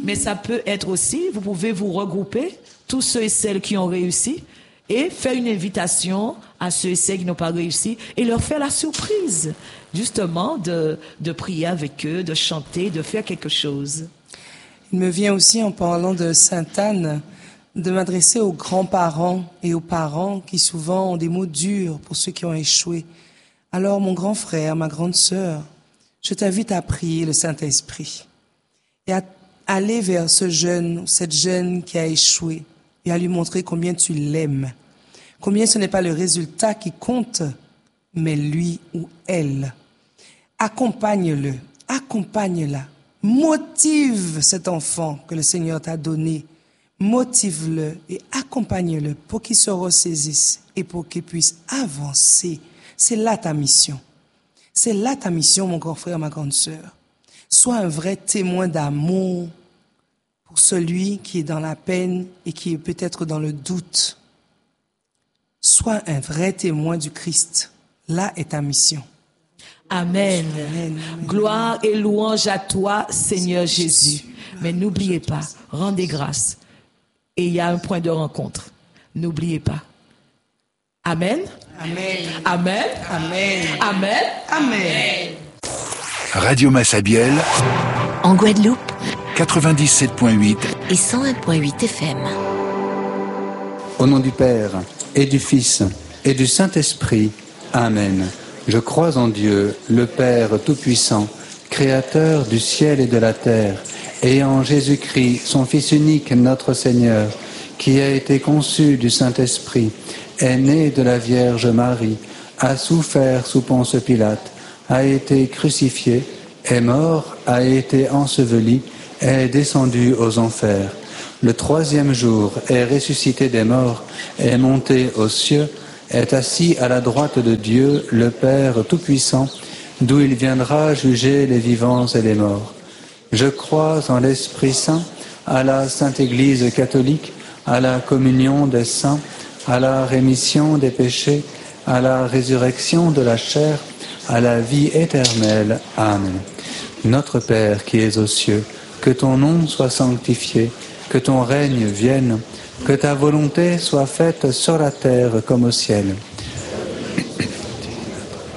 Mais ça peut être aussi, vous pouvez vous regrouper, tous ceux et celles qui ont réussi, et faire une invitation à ceux et celles qui n'ont pas réussi, et leur faire la surprise, justement, de prier avec eux, de chanter, de faire quelque chose. Il me vient aussi, en parlant de Sainte Anne, de m'adresser aux grands-parents et aux parents qui souvent ont des mots durs pour ceux qui ont échoué. Alors, mon grand frère, ma grande sœur, je t'invite à prier le Saint-Esprit et à aller vers ce jeune, cette jeune qui a échoué et à lui montrer combien tu l'aimes, combien ce n'est pas le résultat qui compte, mais lui ou elle. Accompagne-le, accompagne-la, motive cet enfant que le Seigneur t'a donné, motive-le et accompagne-le pour qu'il se ressaisisse et pour qu'il puisse avancer. C'est là ta mission. C'est là ta mission, mon grand frère, ma grande sœur. Sois un vrai témoin d'amour pour celui qui est dans la peine et qui est peut-être dans le doute. Sois un vrai témoin du Christ. Là est ta mission. Amen. Amen. Gloire et louange à toi, Seigneur Jésus. Mais n'oubliez pas, rendez grâce. Et il y a un point de rencontre. N'oubliez pas. Amen. Amen. Amen. Amen. Amen. Amen. Radio Massabielle, En Guadeloupe 97.8 et 101.8 FM. Au nom du Père, et du Fils, et du Saint-Esprit. Amen. Je crois en Dieu, le Père Tout-Puissant, Créateur du ciel et de la terre, et en Jésus-Christ, son Fils unique, notre Seigneur, qui a été conçu du Saint-Esprit, est né de la Vierge Marie, a souffert sous Ponce Pilate, a été crucifié, est mort, a été enseveli, est descendu aux enfers. Le troisième jour est ressuscité des morts, est monté aux cieux, est assis à la droite de Dieu, le Père Tout-Puissant, d'où il viendra juger les vivants et les morts. Je crois en l'Esprit Saint, à la Sainte Église catholique, à la communion des saints, à la rémission des péchés, à la résurrection de la chair, à la vie éternelle. Amen. Notre Père qui es aux cieux, que ton nom soit sanctifié, que ton règne vienne, que ta volonté soit faite sur la terre comme au ciel.